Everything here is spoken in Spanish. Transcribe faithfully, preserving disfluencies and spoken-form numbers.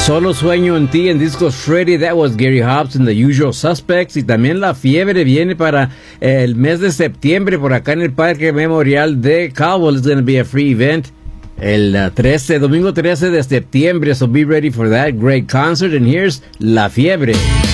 Solo Sueño en Ti en discos Freddy. That was Gary Hobbs and the Usual Suspects. Y también La Fiebre viene para el mes de septiembre por acá en el Parque Memorial de Caldwell. It's going to be a free event. El uh, trece, domingo trece de septiembre. So be ready for that great concert. And here's La Fiebre.